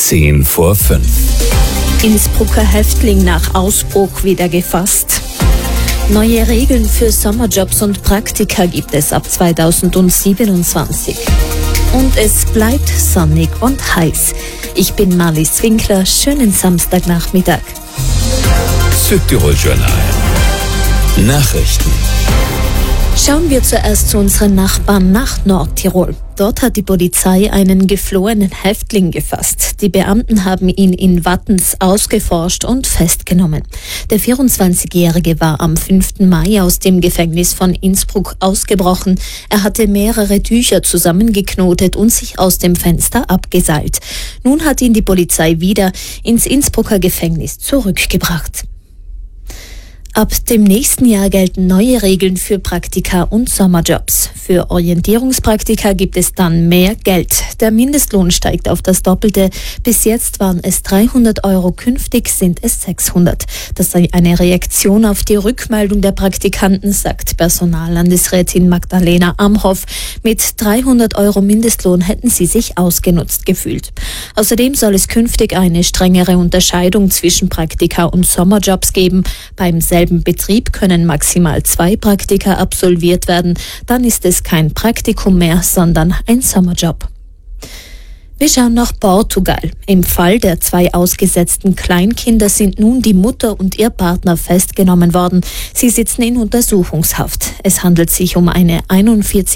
10 vor 5. Innsbrucker Häftling nach Ausbruch wieder gefasst. Neue Regeln für Sommerjobs und Praktika gibt es ab 2027. Und es bleibt sonnig und heiß. Ich bin Marlies Winkler. Schönen Samstagnachmittag. Südtirol Journal. Nachrichten. Schauen wir zuerst zu unseren Nachbarn nach Nordtirol. Dort hat die Polizei einen geflohenen Häftling gefasst. Die Beamten haben ihn in Wattens ausgeforscht und festgenommen. Der 24-Jährige war am 5. Mai aus dem Gefängnis von Innsbruck ausgebrochen. Er hatte mehrere Tücher zusammengeknotet und sich aus dem Fenster abgeseilt. Nun hat ihn die Polizei wieder ins Innsbrucker Gefängnis zurückgebracht. Ab dem nächsten Jahr gelten neue Regeln für Praktika und Sommerjobs. Für Orientierungspraktika gibt es dann mehr Geld. Der Mindestlohn steigt auf das Doppelte. Bis jetzt waren es 300 Euro, künftig sind es 600. Das sei eine Reaktion auf die Rückmeldung der Praktikanten, sagt Personallandesrätin Magdalena Amhoff. Mit 300 Euro Mindestlohn hätten sie sich ausgenutzt gefühlt. Außerdem soll es künftig eine strengere Unterscheidung zwischen Praktika und Sommerjobs geben. Beim selben Betrieb können maximal 2 Praktika absolviert werden. Dann ist es kein Praktikum mehr, sondern ein Sommerjob. Wir schauen nach Portugal. Im Fall der 2 ausgesetzten Kleinkinder sind nun die Mutter und ihr Partner festgenommen worden. Sie sitzen in Untersuchungshaft. Es handelt sich um eine 41